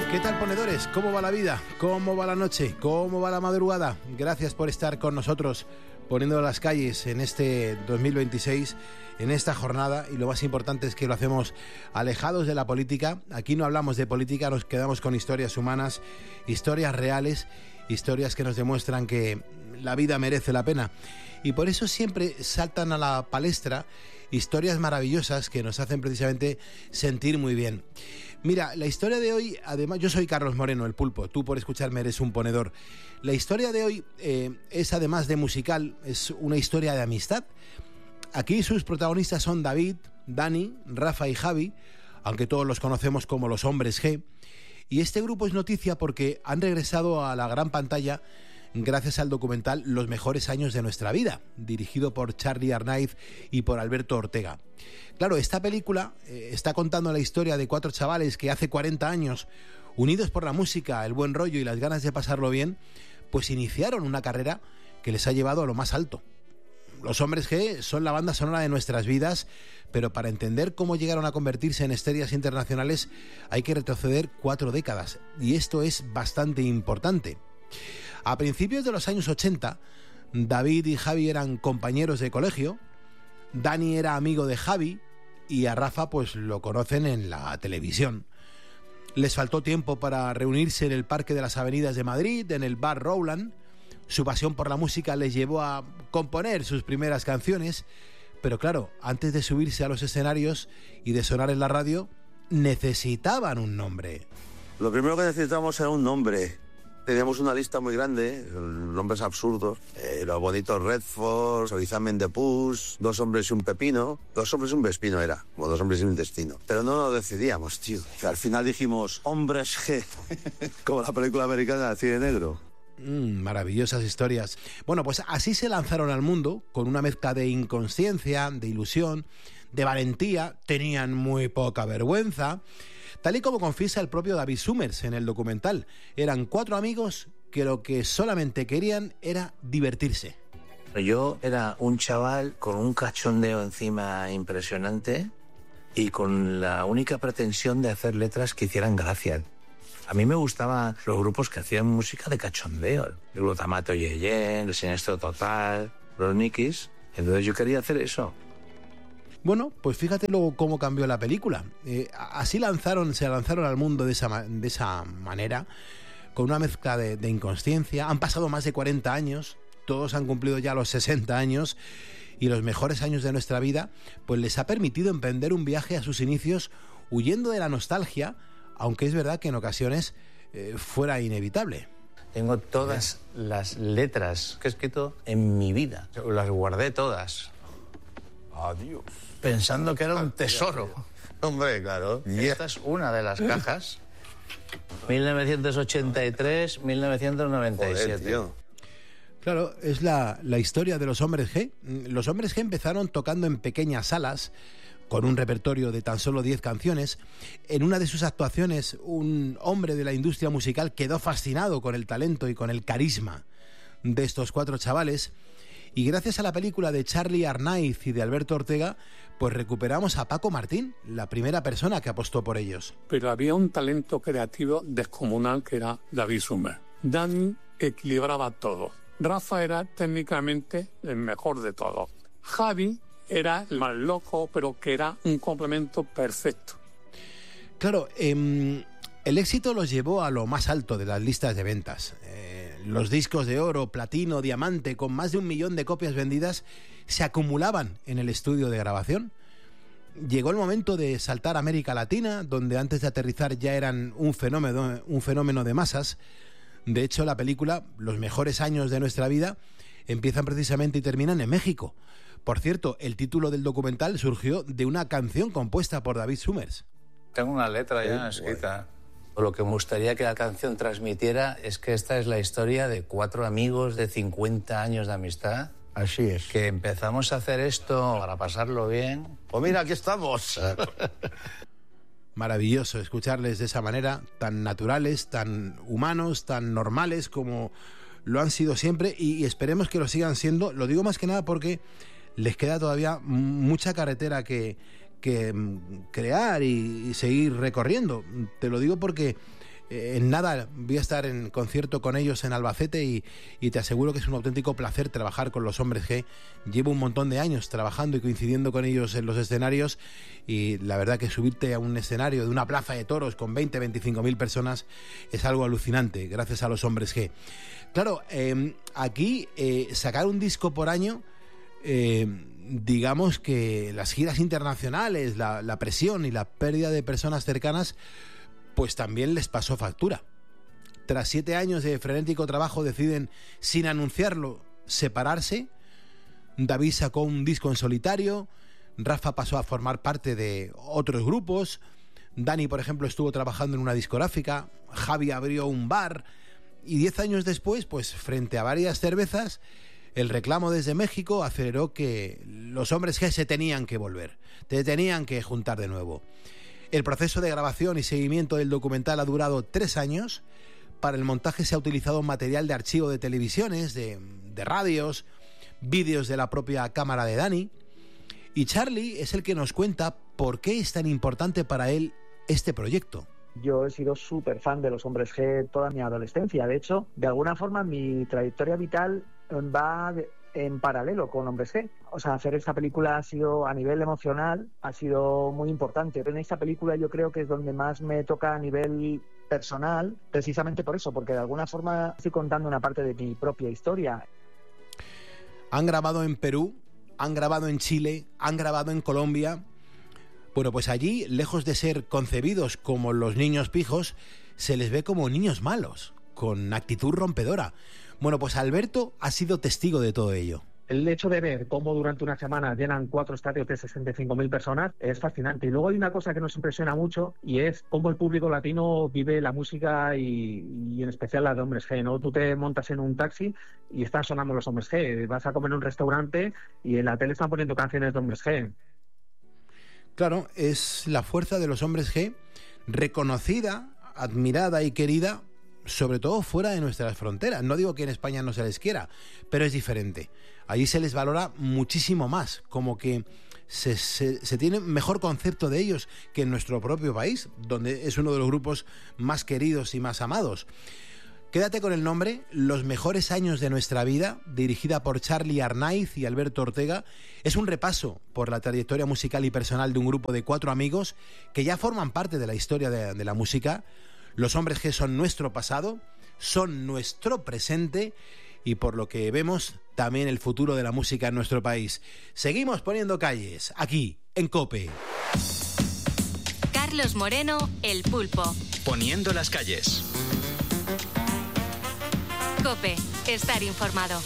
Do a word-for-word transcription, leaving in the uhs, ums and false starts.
¿Qué tal, ponedores? ¿Cómo va la vida? ¿Cómo va la noche? ¿Cómo va la madrugada? Gracias por estar con nosotros poniendo las calles en este dos mil veintiséis, en esta jornada, y lo más importante es que lo hacemos alejados de la política. Aquí no hablamos de política, nos quedamos con historias humanas, historias reales, historias que nos demuestran que la vida merece la pena. Y por eso siempre saltan a la palestra historias maravillosas que nos hacen precisamente sentir muy bien. Mira, la historia de hoy, además, yo soy Carlos Moreno, el Pulpo, tú por escucharme eres un ponedor. La historia de hoy eh, es, además de musical, es una historia de amistad. Aquí sus protagonistas son David, Dani, Rafa y Javi, aunque todos los conocemos como los Hombres G. Y este grupo es noticia porque han regresado a la gran pantalla gracias al documental Los mejores años de nuestra vida, dirigido por Charly Arnaiz y por Alberto Ortega. Claro, esta película eh, está contando la historia de cuatro chavales que hace cuarenta años, unidos por la música, el buen rollo y las ganas de pasarlo bien, pues iniciaron una carrera que les ha llevado a lo más alto. Los Hombres G son la banda sonora de nuestras vidas, pero para entender cómo llegaron a convertirse en estrellas internacionales hay que retroceder cuatro décadas, y esto es bastante importante. A principios de los años ochenta, David y Javi eran compañeros de colegio, Dani era amigo de Javi y a Rafa pues lo conocen en la televisión. Les faltó tiempo para reunirse en el Parque de las Avenidas de Madrid, en el bar Rowland. Su pasión por la música les llevó a componer sus primeras canciones, pero claro, antes de subirse a los escenarios y de sonar en la radio, necesitaban un nombre. Lo primero que necesitamos era un nombre. Teníamos una lista muy grande, nombres absurdos. Eh, los bonitos Redford, Orizamen de Pus, Dos hombres y un pepino. Dos hombres y un vespino era, como dos hombres y un intestino. Pero no lo decidíamos, tío. Al final dijimos Hombres G, como la película americana de cine negro. Mm, maravillosas historias. Bueno, pues así se lanzaron al mundo, con una mezcla de inconsciencia, de ilusión, de valentía. Tenían muy poca vergüenza. Tal y como confiesa el propio David Summers en el documental, eran cuatro amigos que lo que solamente querían era divertirse. Yo era un chaval con un cachondeo encima impresionante y con la única pretensión de hacer letras que hicieran gracia. A mí me gustaban los grupos que hacían música de cachondeo, el Glutamato Yeye, el Sinestro Total, los Nikis. Entonces yo quería hacer eso. Bueno, pues fíjate luego cómo cambió la película. Eh, así lanzaron, se lanzaron al mundo de esa, de esa manera, con una mezcla de, de inconsciencia. Han pasado más de cuarenta años, todos han cumplido ya los sesenta años, y los mejores años de nuestra vida pues les ha permitido emprender un viaje a sus inicios huyendo de la nostalgia, aunque es verdad que en ocasiones eh, fuera inevitable. Tengo todas las letras que he escrito en mi vida, las guardé todas. Adiós. Pensando que era un tesoro. Hombre, claro. Esta es una de las cajas. mil novecientos ochenta y tres, mil novecientos noventa y siete. Joder, tío. Claro, es la, la historia de los Hombres G. Los Hombres G empezaron tocando en pequeñas salas, con un repertorio de tan solo diez canciones. En una de sus actuaciones, un hombre de la industria musical quedó fascinado con el talento y con el carisma de estos cuatro chavales. Y gracias a la película de Charly Arnaiz y de Alberto Ortega, pues recuperamos a Paco Martín, la primera persona que apostó por ellos. Pero había un talento creativo descomunal que era David Summers. Dani equilibraba todo. Rafa era técnicamente el mejor de todos. Javi era el más loco, pero que era un complemento perfecto. Claro, eh, el éxito los llevó a lo más alto de las listas de ventas. Eh, los discos de oro, platino, diamante, con más de un millón de copias vendidas, se acumulaban en el estudio de grabación. Llegó el momento de saltar a América Latina, donde antes de aterrizar ya eran un fenómeno, un fenómeno de masas. De hecho, la película Los mejores años de nuestra vida empiezan precisamente y terminan en México. Por cierto, el título del documental surgió de una canción compuesta por David Summers. Tengo una letra ya escrita. Lo que me gustaría que la canción transmitiera es que esta es la historia de cuatro amigos de cincuenta años de amistad. Así es. Que empezamos a hacer esto para pasarlo bien. Pues mira, aquí estamos. Maravilloso escucharles de esa manera, tan naturales, tan humanos, tan normales como lo han sido siempre, y esperemos que lo sigan siendo. Lo digo más que nada porque les queda todavía mucha carretera que, que crear y, y seguir recorriendo. Te lo digo porque En nada voy a estar en concierto con ellos en Albacete y, y te aseguro que es un auténtico placer trabajar con los Hombres G. Llevo un montón de años trabajando y coincidiendo con ellos en los escenarios y la verdad que subirte a un escenario de una plaza de toros con veinte, veinticinco mil personas es algo alucinante, gracias a los Hombres G. Claro, eh, aquí eh, sacar un disco por año, eh, digamos que las giras internacionales, la, la presión y la pérdida de personas cercanas pues también les pasó factura. Tras siete años de frenético trabajo deciden, sin anunciarlo, separarse. David sacó un disco en solitario, Rafa pasó a formar parte de otros grupos, Dani, por ejemplo, estuvo trabajando en una discográfica, Javi abrió un bar, y diez años después, pues frente a varias cervezas, el reclamo desde México aceleró que los Hombres G se tenían que volver, se tenían que juntar de nuevo. El proceso de grabación y seguimiento del documental ha durado tres años. Para el montaje se ha utilizado material de archivo de televisiones, de, de radios, vídeos de la propia cámara de Dani. Y Charlie es el que nos cuenta por qué es tan importante para él este proyecto. Yo he sido súper fan de los Hombres G toda mi adolescencia. De hecho, de alguna forma mi trayectoria vital va en paralelo con Hombres G. O sea, hacer esta película ha sido, a nivel emocional, ha sido muy importante. En esta película yo creo que es donde más me toca a nivel personal, precisamente por eso, porque de alguna forma estoy contando una parte de mi propia historia. Han grabado en Perú, han grabado en Chile, han grabado en Colombia. Bueno, pues allí, lejos de ser concebidos como los niños pijos, se les ve como niños malos, con actitud rompedora. Bueno, pues Alberto ha sido testigo de todo ello. El hecho de ver cómo durante una semana llenan cuatro estadios de sesenta y cinco mil personas es fascinante. Y luego hay una cosa que nos impresiona mucho y es cómo el público latino vive la música y, y en especial la de Hombres G, ¿no? Tú te montas en un taxi y están sonando los Hombres G. Vas a comer en un restaurante y en la tele están poniendo canciones de Hombres G. Claro, es la fuerza de los Hombres G, reconocida, admirada y querida, sobre todo fuera de nuestras fronteras. No digo que en España no se les quiera, pero es diferente. Allí se les valora muchísimo más, como que se, se, se tiene mejor concepto de ellos que en nuestro propio país, donde es uno de los grupos más queridos y más amados. Quédate con el nombre Los mejores años de nuestra vida, dirigida por Charlie Arnaiz y Alberto Ortega. Es un repaso por la trayectoria musical y personal de un grupo de cuatro amigos que ya forman parte de la historia de, de la música. Los Hombres G son nuestro pasado, son nuestro presente y por lo que vemos también el futuro de la música en nuestro país. Seguimos poniendo calles, aquí, en COPE. Carlos Moreno, El Pulpo. Poniendo las calles. COPE, estar informado.